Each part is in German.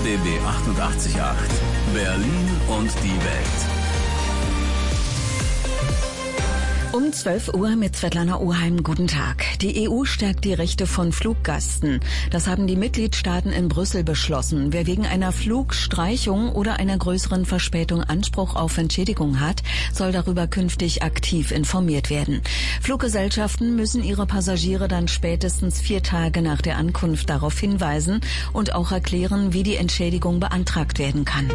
RBB 88.8 Berlin und die Welt. Um 12 Uhr mit Svetlana Oheim. Guten Tag. Die EU stärkt die Rechte von Fluggästen. Das haben die Mitgliedstaaten in Brüssel beschlossen. Wer wegen einer Flugstreichung oder einer größeren Verspätung Anspruch auf Entschädigung hat, soll darüber künftig aktiv informiert werden. Fluggesellschaften müssen ihre Passagiere dann spätestens 4 Tage nach der Ankunft darauf hinweisen und auch erklären, wie die Entschädigung beantragt werden kann.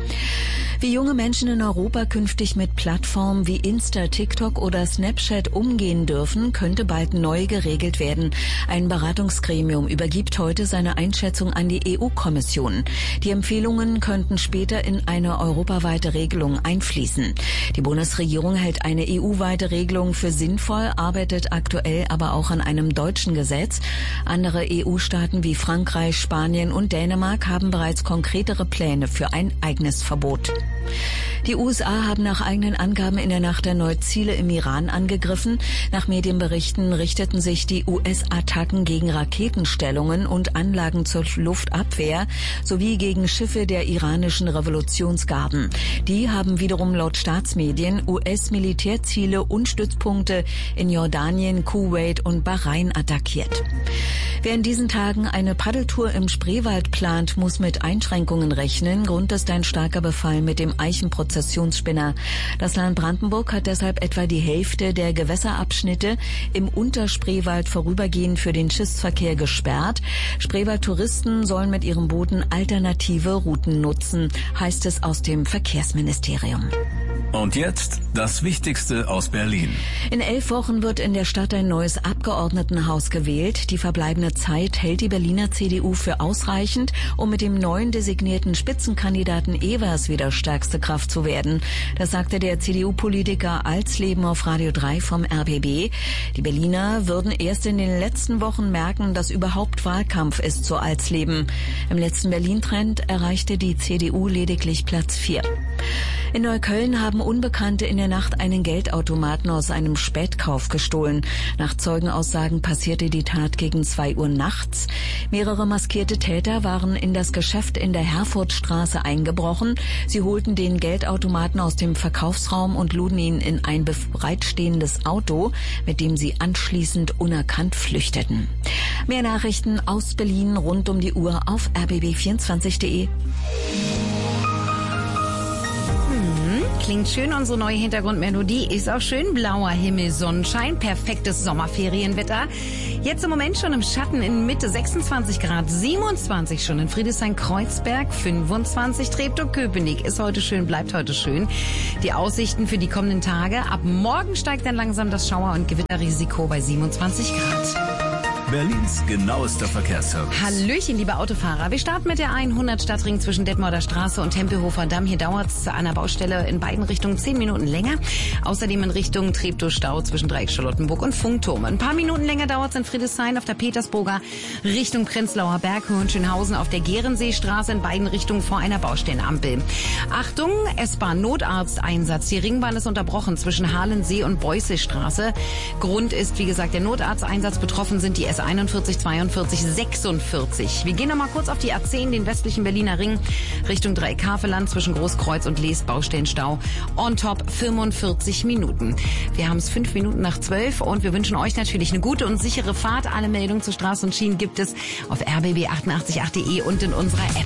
Wie junge Menschen in Europa künftig mit Plattformen wie Insta, TikTok oder Snapchat umgehen dürfen, könnte bald neu geregelt werden. Ein Beratungsgremium übergibt heute seine Einschätzung an die EU-Kommission. Die Empfehlungen könnten später in eine europaweite Regelung einfließen. Die Bundesregierung hält eine EU-weite Regelung für sinnvoll, arbeitet aktuell aber auch an einem deutschen Gesetz. Andere EU-Staaten wie Frankreich, Spanien und Dänemark haben bereits konkretere Pläne für ein eigenes Verbot. Die USA haben nach eigenen Angaben in der Nacht erneut Ziele im Iran angegriffen. Nach Medienberichten richteten sich die US-Attacken gegen Raketenstellungen und Anlagen zur Luftabwehr sowie gegen Schiffe der iranischen Revolutionsgarden. Die haben wiederum laut Staatsmedien US-Militärziele und Stützpunkte in Jordanien, Kuwait und Bahrain attackiert. Wer in diesen Tagen eine Paddeltour im Spreewald plant, muss mit Einschränkungen rechnen. Grund ist ein starker Befall mit dem Eichenprozessionsspinner. Das Land Brandenburg hat deshalb etwa die Hälfte der Gewässerabschnitte im Unterspreewald vorübergehend für den Schiffsverkehr gesperrt. Spreewaldtouristen sollen mit ihren Booten alternative Routen nutzen, heißt es aus dem Verkehrsministerium. Und jetzt das Wichtigste aus Berlin. In 11 Wochen wird in der Stadt ein neues Abgeordnetenhaus gewählt. Die verbleibende Zeit hält die Berliner CDU für ausreichend, um mit dem neuen designierten Spitzenkandidaten Evers wieder stärkste Kraft zu werden. Das sagte der CDU-Politiker Alsleben auf Radio 3 vom RBB. Die Berliner würden erst in den letzten Wochen merken, dass überhaupt Wahlkampf ist, so Alsleben. Im letzten Berlin-Trend erreichte die CDU lediglich Platz 4. In Neukölln haben Unbekannte in der Nacht einen Geldautomaten aus einem Spätkauf gestohlen. Nach Zeugenaussagen passierte die Tat gegen 2 Uhr nachts. Mehrere maskierte Täter waren in das Geschäft in der Herfordstraße eingebrochen. Sie holten den Geldautomaten aus dem Verkaufsraum und luden ihn in ein bereitstehendes Auto, mit dem sie anschließend unerkannt flüchteten. Mehr Nachrichten aus Berlin rund um die Uhr auf rbb24.de. Klingt schön, unsere neue Hintergrundmelodie. Ist auch schön. Blauer Himmel, Sonnenschein, perfektes Sommerferienwetter. Jetzt im Moment schon im Schatten in Mitte 26 Grad, 27 schon in Friedrichshain-Kreuzberg, 25 Treptow-Köpenick. Ist heute schön, bleibt heute schön. Die Aussichten für die kommenden Tage. Ab morgen steigt dann langsam das Schauer- und Gewitterrisiko bei 27 Grad. Berlins genauester Verkehrsservice. Hallöchen, liebe Autofahrer. Wir starten mit der 100 Stadtring zwischen Detmolder Straße und Tempelhofer Damm. Hier dauert es an der Baustelle in beiden Richtungen 10 Minuten länger. Außerdem in Richtung Treptow-Stau zwischen Dreieck Charlottenburg und Funkturm. Ein paar Minuten länger dauert es in Friedrichshain auf der Petersburger Richtung Prenzlauer Berg, Hohenschönhausen auf der Gerenseestraße in beiden Richtungen vor einer Baustellenampel. Achtung, S-Bahn-Notarzteinsatz. Die Ringbahn ist unterbrochen zwischen Halensee und Beußestraße. Grund ist, wie gesagt, der Notarzteinsatz. Betroffen sind die S41, 42, 46. Wir gehen noch mal kurz auf die A10, den westlichen Berliner Ring, Richtung Dreieck-Havelland zwischen Großkreuz und Lees, Baustellenstau. On top 45 Minuten. Wir haben es 5 Minuten nach 12 und wir wünschen euch natürlich eine gute und sichere Fahrt. Alle Meldungen zu Straßen und Schienen gibt es auf rbb888.de und in unserer App.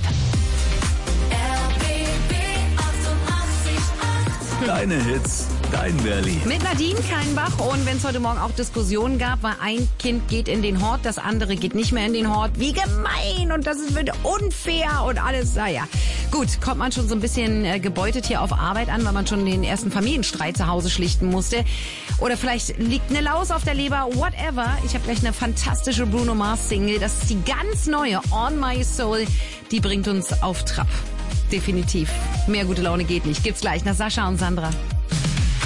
Deine Hits, dein Berlin. Mit Nadine Keinbach. Und wenn es heute Morgen auch Diskussionen gab, weil ein Kind geht in den Hort, das andere geht nicht mehr in den Hort. Wie gemein und das ist unfair und alles. Naja, gut, kommt man schon so ein bisschen gebeutet hier auf Arbeit an, weil man schon den ersten Familienstreit zu Hause schlichten musste. Oder vielleicht liegt eine Laus auf der Leber, whatever. Ich habe gleich eine fantastische Bruno Mars Single. Das ist die ganz neue On My Soul. Die bringt uns auf Trab. Definitiv. Mehr gute Laune geht nicht. Gibt's gleich nach Sascha und Sandra.